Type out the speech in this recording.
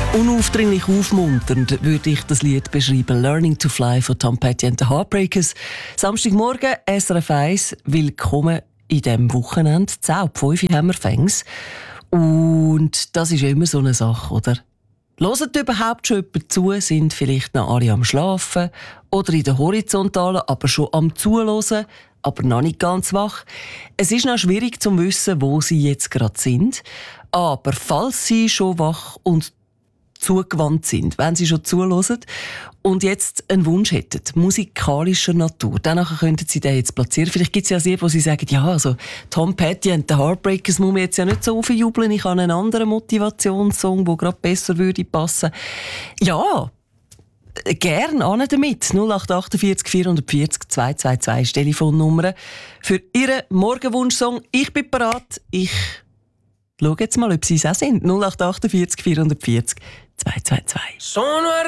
Unaufdringlich aufmunternd würde ich das Lied beschreiben. «Learning to Fly» von Tom Petty and the Heartbreakers. Samstagmorgen, SRF 1. Willkommen in diesem Wochenende. 10:05 haben wir Fängs. Und das ist ja immer so eine Sache, oder? Hört überhaupt schon jemand zu? Sind vielleicht noch alle am Schlafen? Oder in der Horizontalen, aber schon am Zuhören, aber noch nicht ganz wach? Es ist noch schwierig zu wissen, wo sie jetzt gerade sind. Aber falls sie schon wach und zugewandt sind, wenn sie schon zuhören und jetzt einen Wunsch hätten, musikalischer Natur, dann könnten sie den jetzt platzieren. Vielleicht gibt es ja sehr, wo sie sagen, ja, also Tom Petty und the Heartbreakers muss man jetzt ja nicht so verjubeln, ich habe einen anderen Motivationssong, der gerade besser würde passen. Ja, gern an damit. 0848 440 222 ist die Telefonnummer für Ihren Morgenwunschsong. Ich bin bereit. Ich schaue jetzt mal, ob Sie es auch sind. 0848 440 222. Sono